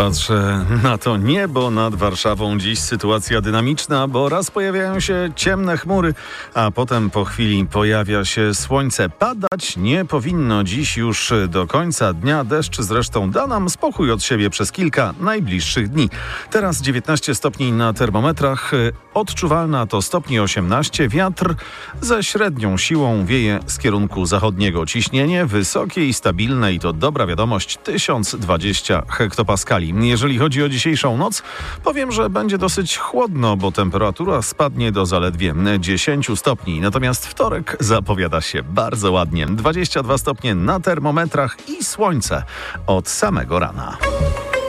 Patrzę na to niebo nad Warszawą. Dziś sytuacja dynamiczna, bo raz pojawiają się ciemne chmury, a potem po chwili pojawia się słońce. Padać nie powinno dziś już do końca dnia. Deszcz zresztą da nam spokój od siebie przez kilka najbliższych dni. Teraz 19 stopni na termometrach. Odczuwalna to stopni 18. Wiatr ze średnią siłą wieje z kierunku zachodniego. Ciśnienie wysokie i stabilne i to dobra wiadomość 1020 hektopaskali. Jeżeli chodzi o dzisiejszą noc, powiem, że będzie dosyć chłodno, bo temperatura spadnie do zaledwie 10 stopni. Natomiast wtorek zapowiada się bardzo ładnie. 22 stopnie na termometrach i słońce od samego rana.